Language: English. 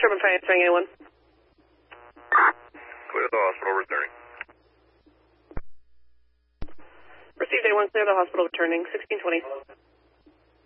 Sherman Finance, anyone? Clear the hospital, returning. Received A1, clear the hospital, returning, 1620.